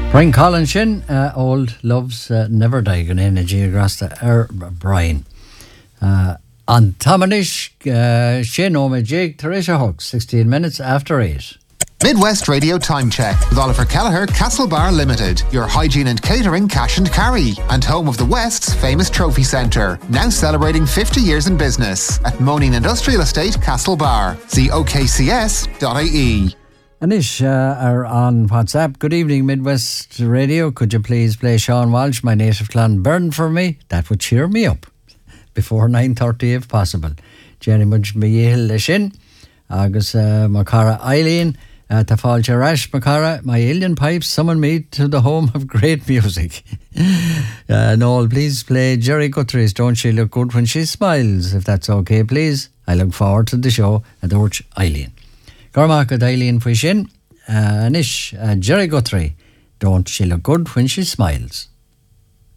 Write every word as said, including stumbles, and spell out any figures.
Brian Collins sin, uh, Old Loves uh, Never Die, gan energy agrasta er Brian. Uh, on Tamanish, uh, sin Oma Jake, Teresa Hooks, sixteen minutes after eight. Midwest Radio Time Check with Oliver Kelleher, Castlebar Limited, your hygiene and catering cash and carry, and home of the West's famous trophy centre, now celebrating fifty years in business at Moaning Industrial Estate, Castlebar. See O K C S dot I E. Anish uh, are on WhatsApp. Good evening, Midwest Radio. Could you please play Sean Walsh, My Native Clan Burn for me? That would cheer me up. Before nine thirty if possible. Jenny Mudge Mayehil Lishin. Agus uh, Makara Eileen. Uh, Tafal Jarash Makara. My alien pipes summon me to the home of great music. uh, Noel, please play Jerry Guthrie's Don't She Look Good When She Smiles, if that's okay, please. I look forward to the show. And Orch Eileen. Gormaka Eileen Fushin. Uh, Anish uh, Jerry Guthrie. Don't She Look Good When She Smiles.